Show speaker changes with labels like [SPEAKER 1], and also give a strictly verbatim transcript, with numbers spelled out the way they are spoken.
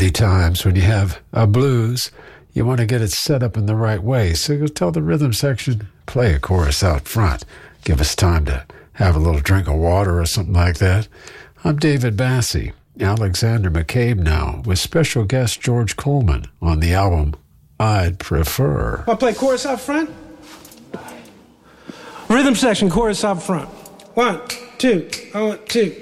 [SPEAKER 1] many times when you have a blues, you want to get it set up in the right way. So you'll tell the rhythm section, play a chorus out front. Give us time to have a little drink of water or something like that. I'm David Bassey. Alexander McCabe now with special guest George Coleman on the album I'd Prefer.
[SPEAKER 2] I'll play chorus out front. Rhythm section, chorus out front. One, two, one, two.